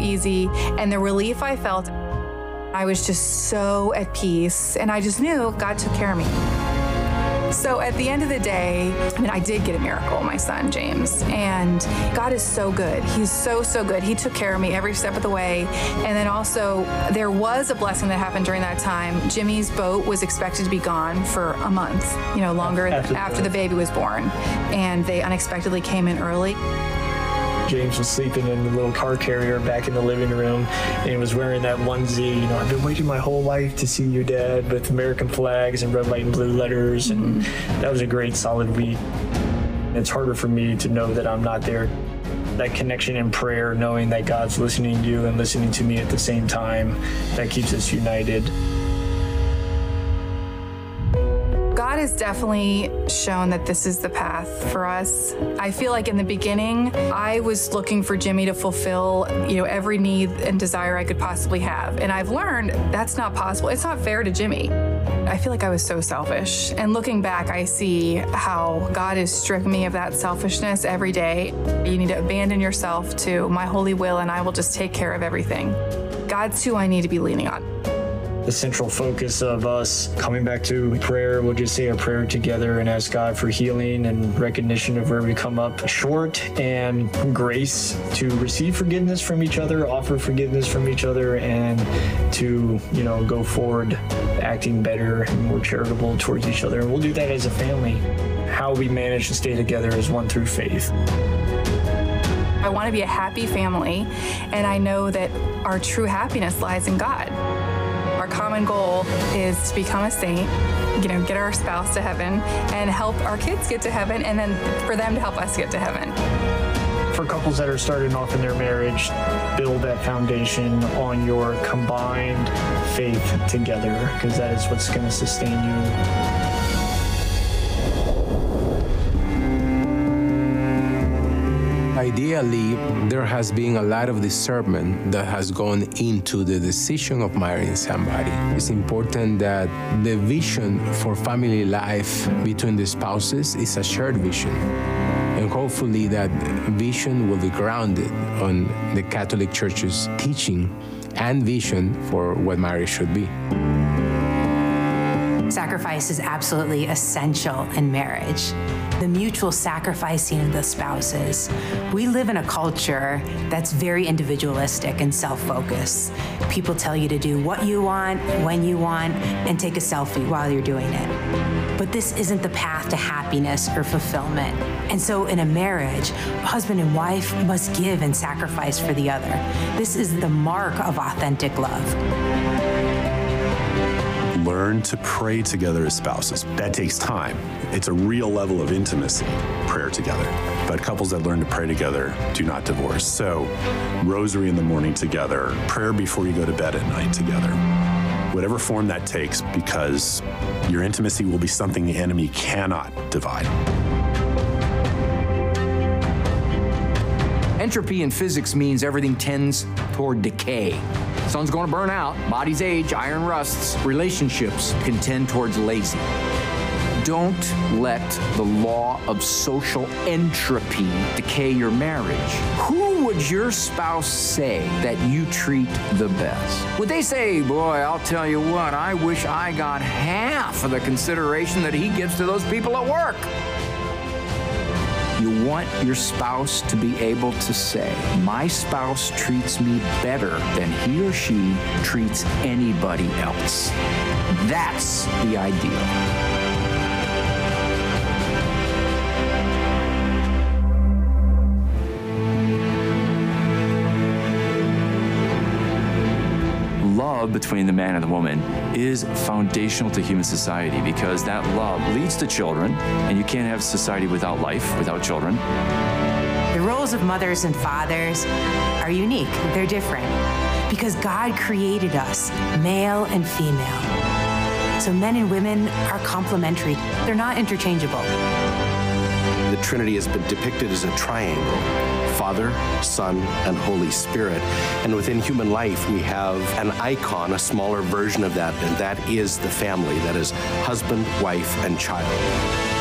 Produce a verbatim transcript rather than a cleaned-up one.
easy. And the relief I felt, I was just so at peace. And I just knew God took care of me. So at the end of the day, I mean, I did get a miracle, my son, James, and God is so good. He's so, so good. He took care of me every step of the way. And then also, there was a blessing that happened during that time. Jimmy's boat was expected to be gone for a month, you know, longer after, after the baby was born. And they unexpectedly came in early. James was sleeping in the little car carrier back in the living room, and he was wearing that onesie. You know, I've been waiting my whole life to see your dad, with American flags and red, white, and blue letters, and mm-hmm. that was a great, solid week. It's harder for me to know that I'm not there. That connection in prayer, knowing that God's listening to you and listening to me at the same time, that keeps us united. God has definitely shown that this is the path for us. I feel like in the beginning, I was looking for Jimmy to fulfill, you know, every need and desire I could possibly have. And I've learned that's not possible. It's not fair to Jimmy. I feel like I was so selfish. And looking back, I see how God has stripped me of that selfishness every day. You need to abandon yourself to my holy will, and I will just take care of everything. God's who I need to be leaning on. The central focus of us coming back to prayer, we'll just say a prayer together and ask God for healing and recognition of where we come up short, and grace to receive forgiveness from each other, offer forgiveness from each other, and to, you know, go forward acting better and more charitable towards each other. And we'll do that as a family. How we manage to stay together is one through faith. I want to be a happy family, and I know that our true happiness lies in God. Our common goal is to become a saint, you know, get our spouse to heaven, and help our kids get to heaven, and then for them to help us get to heaven. For couples that are starting off in their marriage, build that foundation on your combined faith together, because that is what's going to sustain you. Ideally, there has been a lot of discernment that has gone into the decision of marrying somebody. It's important that the vision for family life between the spouses is a shared vision. And hopefully that vision will be grounded on the Catholic Church's teaching and vision for what marriage should be. Sacrifice is absolutely essential in marriage. The mutual sacrificing of the spouses. We live in a culture that's very individualistic and self-focused. People tell you to do what you want, when you want, and take a selfie while you're doing it. But this isn't the path to happiness or fulfillment. And so in a marriage, husband and wife must give and sacrifice for the other. This is the mark of authentic love. Learn to pray together as spouses. That takes time. It's a real level of intimacy, prayer together. But couples that learn to pray together do not divorce. So, rosary in the morning together, prayer before you go to bed at night together. Whatever form that takes, because your intimacy will be something the enemy cannot divide. Entropy in physics means everything tends toward decay. Sun's going to burn out, bodies age, iron rusts, relationships can tend towards lazy. Don't let the law of social entropy decay your marriage. Who would your spouse say that you treat the best? Would they say, boy, I'll tell you what, I wish I got half of the consideration that he gives to those people at work? You want your spouse to be able to say, my spouse treats me better than he or she treats anybody else. That's the ideal. Love between the man and the woman is foundational to human society, because that love leads to children, and you can't have society without life, without children. The roles of mothers and fathers are unique. They're different because God created us, male and female. So men and women are complementary. They're not interchangeable. The Trinity has been depicted as a triangle. Father, Son, and Holy Spirit. And within human life, we have an icon, a smaller version of that, and that is the family. That is husband, wife, and child.